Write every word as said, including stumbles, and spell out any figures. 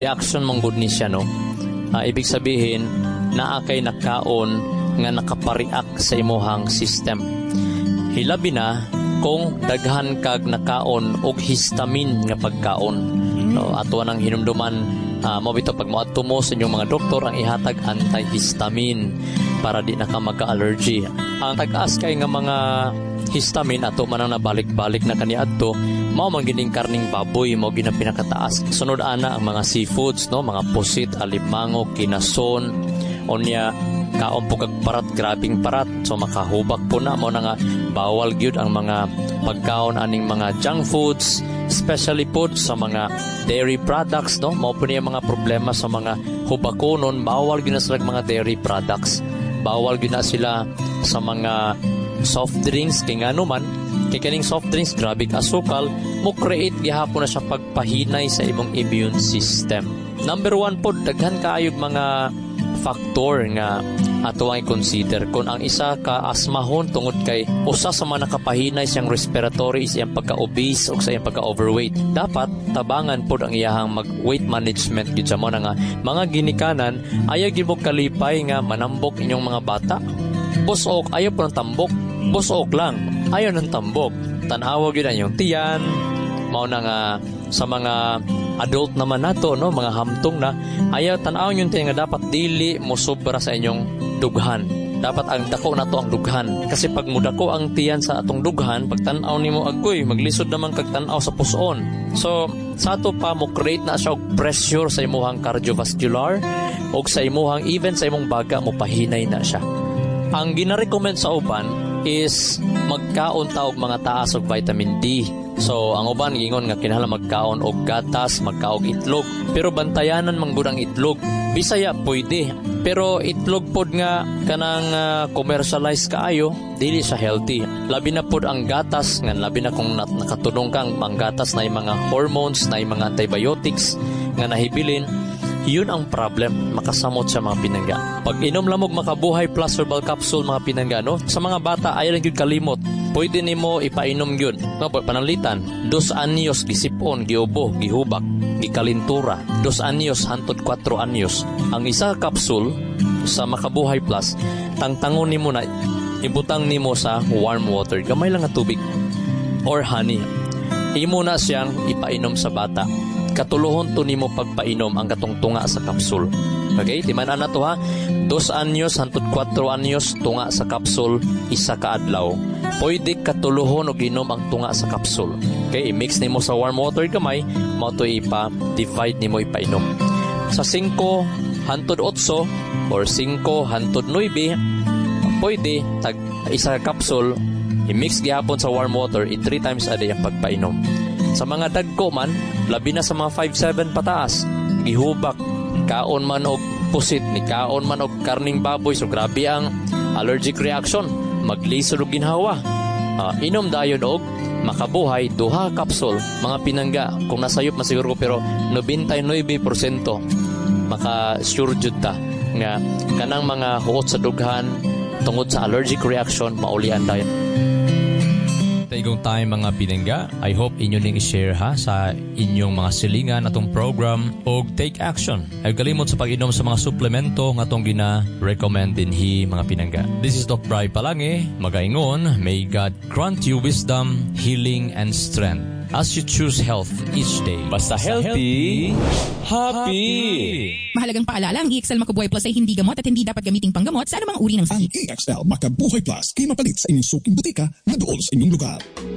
reaction mong good ni siya, no? Uh, ibig sabihin, naa kay nakaon nga nakapareact sa imuhang system. Hilabi na kung daghan kag nakaon og histamine nga pagkaon. No, ato nang hinumduman uh, mo bito pag moadto mo sa inyong mga doktor ang ihatag antihistamine para di na ka magka-allergy. Ang tag-as kay nga mga histamine ato man ang nabalik-balik na kaniadto mao man gining karning baboy mao gina pinakataas. Sunod ana ang mga seafoods, no, mga pusit, alimango, kinason, onya kaon po kag parat, grabing parat, so makahubak po na mo na nga bawal gyud ang mga pagkaon aning mga junk foods, especially po sa mga dairy products, no, mao po niya mga problema sa mga hubakonon. Bawal gyud na sila mga dairy products, bawal gyud na sila sa mga soft drinks, kay ngano man kay kaning soft drinks grabe asukal mo create gihapon na siya pagpahinay sa imong immune system. Number one po, daghan kaayog mga factor nga ato ang i-consider kung ang isa ka asmahon tungod kay usa sa mga nakapahinay siyang respiratory is iyang pagka-obese o sa iyang pagka-overweight. Dapat tabangan po ang iyahang mag-weight management gid sa mo na nga mga ginikanan ayaw gid mo kalipay nga manambok inyong mga bata. Busok ayaw po ng tambok, busok lang ayaw ng tambok. Tanawa gid ang tiyan mao na nga sa mga adult naman nato, no, mga hamtong na ayaw tanaw yung tiyan nga dapat dili mo sobra sa inyong dughan. Dapat ang dako na to ang dughan. Kasi pag mudako ang tiyan sa atong dughan, pag tanaw nimo agoy, maglisod naman kag tanaw sa puson. So, sa ato pa mo create na siya og pressure sa imuhang cardiovascular o sa imuhang even sa imong baga mo pahinay na siya. Ang gina-recommend sa uban is magkaon ta og mga taas og vitamin D. So, ang uban gingon nga kinahanglan magkaon og gatas, magkaog itlog. Pero bantayanan man gud ang itlog. Bisaya pwede. Pero itlog pod nga kanang uh, commercialized kaayo, dili siya healthy. Labi na pod ang gatas, nga labi na kung nat- nakatulong kang ang gatas na yung mga hormones, na yung mga antibiotics nga nahibilin. Yun ang problem, makasamot sa mga pinangga. Pag inom lamog makabuhay plus herbal capsule mga pinangga, no? Sa mga bata ayaw lang yun kalimot. Pwede nimo ipainom yun. No, pananglitan, dos anyos gisipon, giubo, gihubak, gikalintura. Dos anyos hantod kwatro anyos. Ang isa capsule sa makabuhay plus, tangtangon nimo na ibutang nimo sa warm water, gamay lang nga tubig or honey. Imo na siyang ipainom sa bata. Katulohon to nimo pagpainom ang katong tunga sa kapsul. Okay, timan na to ha. Dos anyos hantod kwatro anyos tunga sa kapsul, isa ka adlaw. Pwede katuluhon og inom ang tunga sa kapsul. Okay, i-mix nimo sa warm water gamay, mao to ipa-divide nimo ipainom. Sa singko hantod otso or singko hantod nueve, pwede tag isa ka kapsul, i-mix gihapon sa warm water, i three times a day ang pagpainom. Sa mga dagko man, labi na sa mga five seven pataas, gihubak, kaon man og pusit, ni kaon man og karning baboy, so grabe ang allergic reaction, maglisod og ginhawa. Uh, inom dayon og makabuhay, duha kapsul, mga pinangga, kung nasayop masiguro ko, pero ninety-nine percent maka-sure jud ta nga kanang mga huot sa dughan tungod sa allergic reaction, maulian dayon. Taigong tayo mga pinangga, I hope inyo ning i-share ha sa inyong mga silingan atong program o take action. Ay kalimot sa pag-inom sa mga suplemento nga atong gina-recommend din hi mga pinangga. This is Doc Bri Palange, magaingon, may God grant you wisdom, healing, and strength as you choose health each day. Basta healthy, happy! Mahalagang paalala, ang E X L Makabuhay Plus ay hindi gamot at hindi dapat gamiting panggamot sa anumang uri ng sakit. Ang E X L Makabuhay Plus ay mapalit sa inyong suking butika na doon sa inyong lugar.